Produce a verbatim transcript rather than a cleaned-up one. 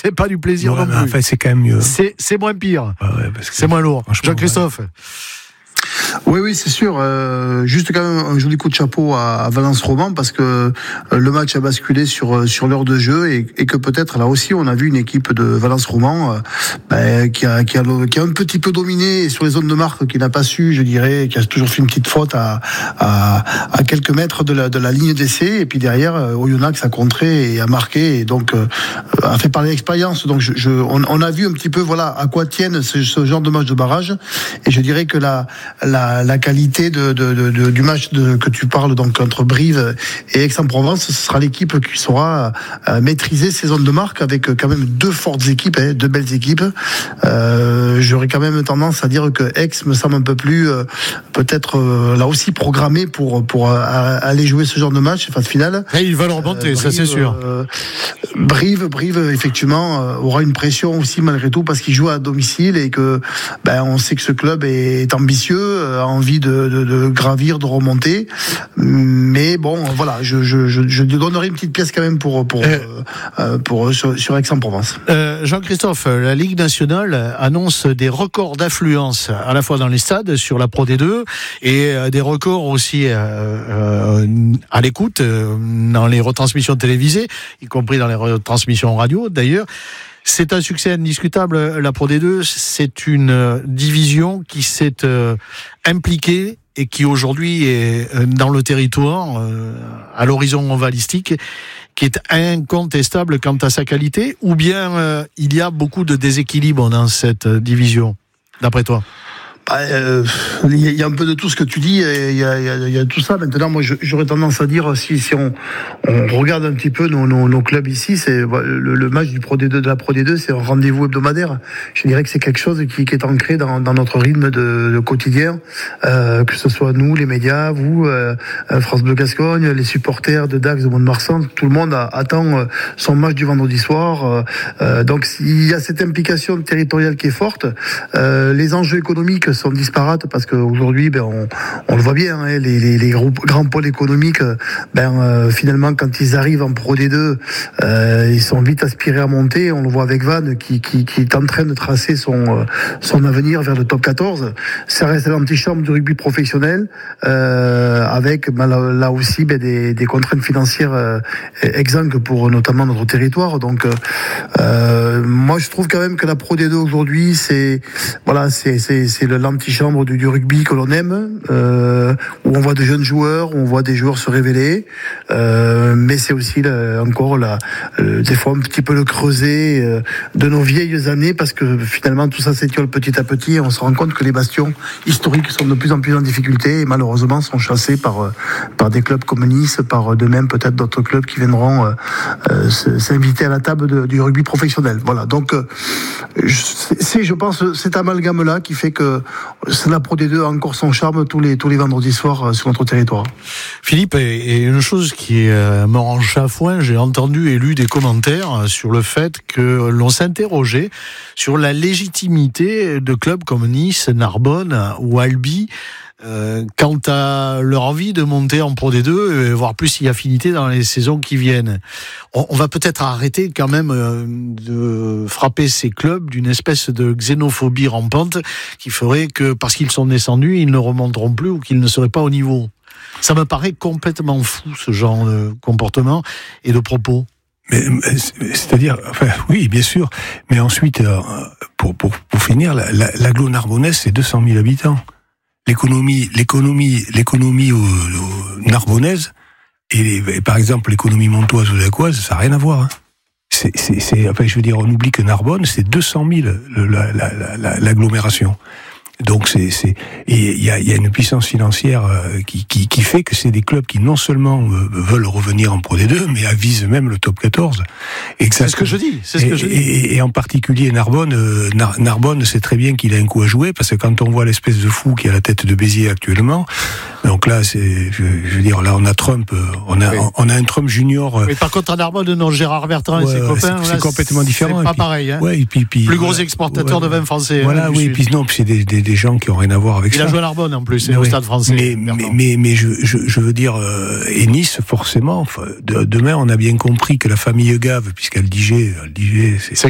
c'est pas du plaisir ouais, non plus. En fait, c'est quand même mieux. C'est, c'est moins pire. Ouais, ouais, parce que c'est moins lourd. Jean-Christophe. Ouais. Oui, oui, c'est sûr. Euh, juste quand même un joli coup de chapeau à, à Valence Roman parce que euh, le match a basculé sur sur l'heure de jeu et, et que peut-être là aussi on a vu une équipe de Valence Roman euh, ben, qui a qui a qui a un petit peu dominé sur les zones de marque, qui n'a pas su, je dirais, qui a toujours fait une petite faute à à, à quelques mètres de la de la ligne d'essai et puis derrière euh, Oyonnax a contré et a marqué et donc euh, a fait parler d'expérience. Donc je, je on, on a vu un petit peu voilà à quoi tiennent ce, ce genre de match de barrage et je dirais que la La, la qualité de, de, de, de, du match de, que tu parles donc entre Brive et Aix-en-Provence, ce sera l'équipe qui saura euh, maîtriser ces zones de marque avec quand même deux fortes équipes, hein, deux belles équipes. Euh, j'aurais quand même tendance à dire que Aix me semble un peu plus euh, peut-être euh, là aussi programmé pour pour euh, aller jouer ce genre de match phase finale. Et ils veulent remonter, euh, Brive, ça c'est sûr. Euh, Brive, Brive effectivement euh, aura une pression aussi malgré tout parce qu'il joue à domicile et que ben on sait que ce club est ambitieux, a envie de, de, de gravir, de remonter. Mais bon, voilà, je, je, je, je donnerai une petite pièce quand même pour pour euh, euh, pour, pour sur, sur Aix-en-Provence. Euh, Jean-Christophe, la Ligue nationale annonce des records d'affluence à la fois dans les stades sur la Pro D deux et des records aussi euh, euh, à l'écoute euh, dans les retransmissions télévisées, y compris dans les retransmissions radio d'ailleurs. C'est un succès indiscutable, la Pro D deux. C'est une division qui s'est euh, impliquée et qui aujourd'hui est dans le territoire, euh, à l'horizon ovalistique, qui est incontestable quant à sa qualité, ou bien euh, il y a beaucoup de déséquilibre dans cette division, d'après toi ? Il euh, y a un peu de tout ce que tu dis, il y a, y, a, y a tout ça. Maintenant, moi, j'aurais tendance à dire, si, si on, on regarde un petit peu nos, nos, nos clubs ici, c'est le, le match du Pro D deux, de la Pro D deux, c'est un rendez-vous hebdomadaire. Je dirais que c'est quelque chose qui, qui est ancré dans, dans notre rythme de, de quotidien, euh, que ce soit nous, les médias, vous, euh, France Bleu Gascogne, les supporters de Dax, de Mont-de-Marsan, tout le monde a, attend son match du vendredi soir. Euh, donc, il y a cette implication territoriale qui est forte. Euh, les enjeux économiques sont disparates parce qu'aujourd'hui, ben, on, on le voit bien, hein, les, les, les gros, grands pôles économiques, ben, euh, finalement, quand ils arrivent en Pro D deux, euh, ils sont vite aspirés à monter. On le voit avec Vannes qui, qui, qui est en train de tracer son, son avenir vers le top quatorze. Ça reste l'antichambre du rugby professionnel, euh, avec ben, là, là aussi ben, des, des contraintes financières euh, exsangues pour notamment notre territoire. Donc, euh, moi, je trouve quand même que la Pro D deux aujourd'hui, c'est voilà, c'est, c'est, c'est le l'antichambre du, du rugby que l'on aime, euh, où on voit de jeunes joueurs, où on voit des joueurs se révéler, euh, mais c'est aussi là, encore là, euh, des fois un petit peu le creuset euh, de nos vieilles années, parce que finalement tout ça s'étiole petit à petit et on se rend compte que les bastions historiques sont de plus en plus en difficulté et malheureusement sont chassés par, par des clubs comme Nice, par de même peut-être d'autres clubs qui viendront euh, euh, s'inviter à la table de, du rugby professionnel. Voilà, donc euh, c'est je pense cet amalgame-là qui fait que la Pro D deux a encore son charme tous les, tous les vendredis soirs sur notre territoire. Philippe, et une chose qui euh, me rend chafouin, j'ai entendu et lu des commentaires sur le fait que l'on s'interrogeait sur la légitimité de clubs comme Nice, Narbonne ou Albi euh, quant à leur envie de monter en Pro D deux, voire plus y affinité dans les saisons qui viennent. On, on va peut-être arrêter quand même euh, de frapper ces clubs d'une espèce de xénophobie rampante qui ferait que, parce qu'ils sont descendus, ils ne remonteront plus ou qu'ils ne seraient pas au niveau. Ça me paraît complètement fou, ce genre de comportement et de propos. Mais, c'est-à-dire, enfin, oui, bien sûr, mais ensuite, euh, pour, pour, pour finir, la, la, l'agglo narbonnaise, c'est deux cent mille habitants. L'économie, l'économie, l'économie au, au narbonnaise et, et par exemple l'économie montoise ou dacoise, ça n'a rien à voir. Hein. C'est, c'est, c'est, enfin, je veux dire, on oublie que Narbonne, c'est deux cent mille la, la, la, la, l'agglomération. Donc c'est c'est et il y a il y a une puissance financière euh, qui qui qui fait que c'est des clubs qui non seulement euh, veulent revenir en Pro D deux mais avisent même le top quatorze. Et que c'est ce que je dis, c'est ce et, que je dis. Et, et en particulier Narbonne euh, Nar, Narbonne sait très bien qu'il a un coup à jouer parce que quand on voit l'espèce de fou qui a la tête de Béziers actuellement, donc là c'est je, je veux dire là on a Trump, on a oui. on, on a un Trump junior. Mais par contre à Narbonne, non, Gérard Bertrand et ouais, ses copains, c'est, là, c'est complètement c'est différent. C'est pas puis, pareil. Hein. Ouais, et puis, puis plus voilà, gros exportateur ouais, de vin français. Voilà, hein, oui, et puis non, puis c'est des, des des gens qui ont rien à voir avec il ça. Il a joué à Narbonne en plus, et oui. au Stade Français. Mais mais, mais mais je je je veux dire euh, et Nice forcément. Enfin, de, demain on a bien compris que la famille Gave, puisqu'elle Diger, elle Diger, c'est